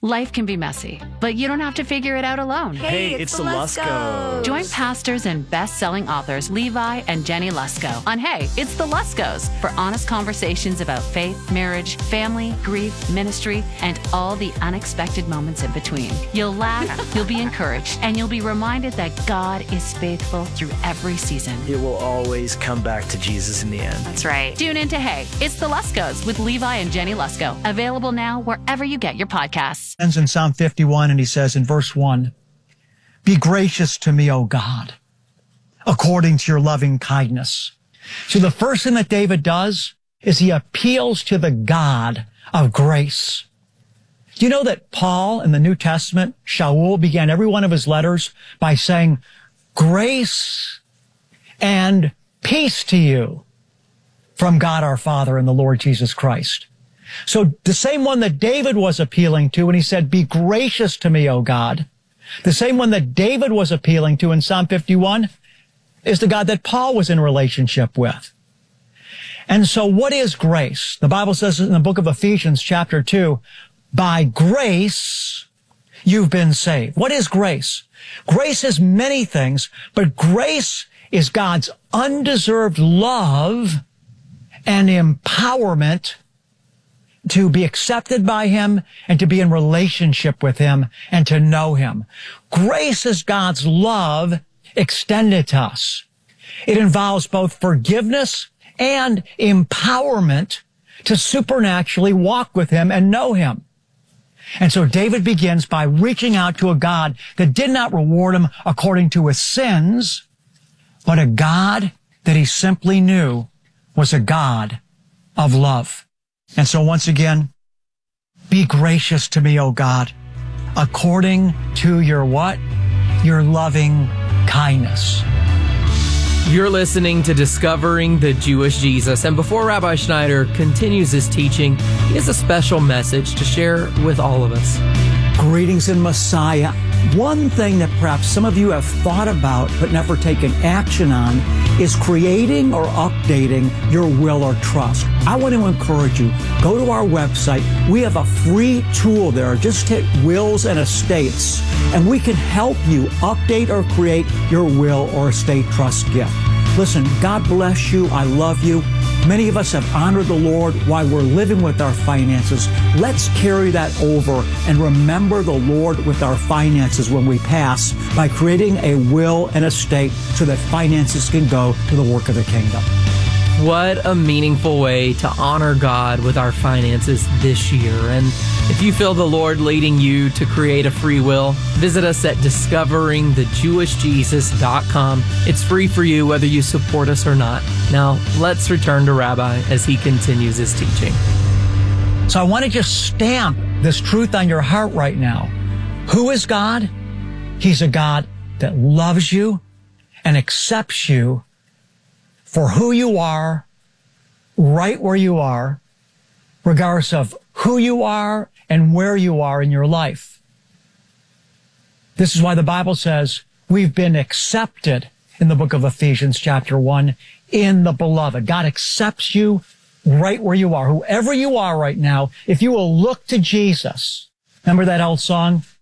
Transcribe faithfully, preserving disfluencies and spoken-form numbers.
Life can be messy, but you don't have to figure it out alone. Hey, hey it's, it's the Luskos. Join pastors and best-selling authors Levi and Jenny Lusko on Hey, It's the Luskos for honest conversations about faith, marriage, family, grief, ministry, and all the unexpected moments in between. You'll laugh, you'll be encouraged, and you'll be reminded that God is faithful through every season. It will always come back to Jesus in the end. That's right. Tune in to Hey, It's the Luskos with Levi and Jenny Lusko. Available now wherever you get your podcasts. Ends in Psalm fifty-one, and he says in verse one, "Be gracious to me, O God, according to your loving kindness." So the first thing that David does is he appeals to the God of grace. Do you know that Paul in the New Testament, Shaul, began every one of his letters by saying, "Grace and peace to you from God our Father and the Lord Jesus Christ." So the same one that David was appealing to when he said, "Be gracious to me, O God," the same one that David was appealing to in Psalm fifty-one is the God that Paul was in relationship with. And so what is grace? The Bible says in the book of Ephesians chapter two, by grace you've been saved. What is grace? Grace is many things, but grace is God's undeserved love and empowerment to be accepted by him and to be in relationship with him and to know him. Grace is God's love extended to us. It involves both forgiveness and empowerment to supernaturally walk with him and know him. And so David begins by reaching out to a God that did not reward him according to his sins, but a God that he simply knew was a God of love. And so once again, be gracious to me, O God, according to your what? Your loving kindness. You're listening to Discovering the Jewish Jesus. And before Rabbi Schneider continues his teaching, he has a special message to share with all of us. Greetings in Messiah. One thing that perhaps some of you have thought about but never taken action on is creating or updating your will or trust. I want to encourage you, go to our website. We have a free tool there. Just hit Wills and Estates, and we can help you update or create your will or estate trust gift. Listen, God bless you. I love you. Many of us have honored the Lord while we're living with our finances. Let's carry that over and remember the Lord with our finances when we pass by creating a will and estate so that finances can go to the work of the kingdom. What a meaningful way to honor God with our finances this year. And if you feel the Lord leading you to create a free will, visit us at discovering the jewish jesus dot com. It's free for you whether you support us or not. Now, let's return to Rabbi as he continues his teaching. So I want to just stamp this truth on your heart right now. Who is God? He's a God that loves you and accepts you for who you are, right where you are, regardless of who you are and where you are in your life. This is why the Bible says we've been accepted in the book of Ephesians chapter one in the beloved. God accepts you right where you are, whoever you are right now. If you will look to Jesus. Remember that old song?